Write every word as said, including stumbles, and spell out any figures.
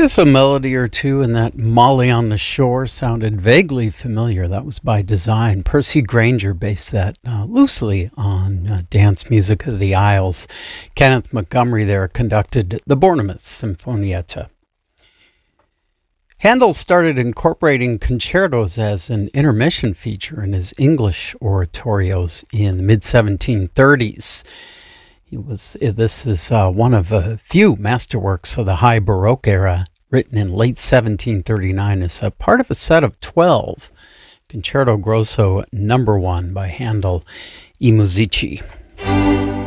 If a melody or two in that Molly on the Shore sounded vaguely familiar, that was by design. Percy Grainger based that uh, loosely on uh, dance music of the Isles. Kenneth Montgomery there conducted the Bournemouth Sinfonietta. Handel started incorporating concertos as an intermission feature in his English oratorios in the mid seventeen thirties. He was, this is uh, one of a few masterworks of the High Baroque era, written in late seventeen thirty-nine as a part of a set of twelve. Concerto Grosso number one by Handel I Musici.